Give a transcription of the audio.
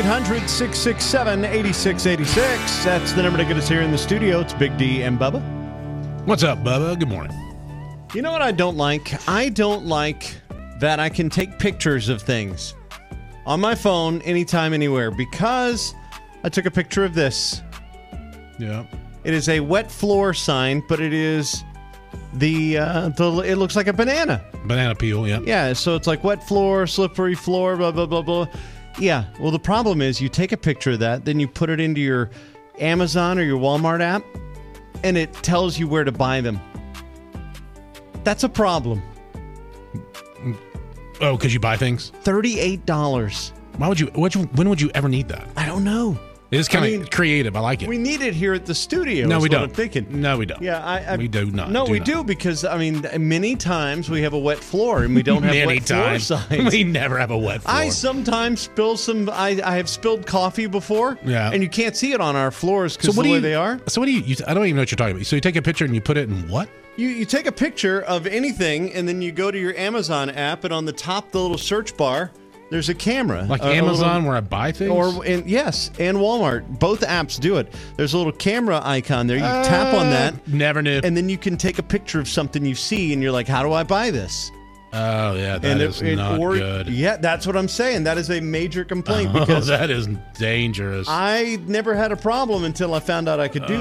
1-800-667-8686. That's the number to get us here in the studio. It's Big D and Bubba. What's up, Bubba? Good morning. You know what I don't like? I don't like that I can take pictures of things on my phone anytime, anywhere, because I took a picture of this. Yeah. It is a wet floor sign, but it is it looks like a banana. Banana peel, yeah. Yeah, so it's like wet floor, slippery floor, blah, blah, blah, blah. Yeah, well, the problem is you take a picture of that, then you put it into your Amazon or your Walmart app, and it tells you where to buy them. That's a problem. Oh, because you buy things? $38. Why would you? When would you ever need that? I don't know. It's kind of creative. I like it. We need it here at the studio. No, we don't. I'm thinking. No, we don't. Yeah, we do not. No, we do because many times we have a wet floor and we don't have wet floor signs. We never have a wet floor. I sometimes spill some. I have spilled coffee before. Yeah. And you can't see it on our floors because the way they are. So what do you? I don't even know what you're talking about. So you take a picture and you put it in what? You take a picture of anything and then you go to your Amazon app and on the top, the little search bar, there's a camera. Like Amazon where I buy things? Yes, and Walmart. Both apps do it. There's a little camera icon there. You tap on that. Never knew. And then you can take a picture of something you see and you're like, how do I buy this? Oh, yeah, that is not good. Yeah, that's what I'm saying. That is a major complaint because that is dangerous. I never had a problem until I found out I could do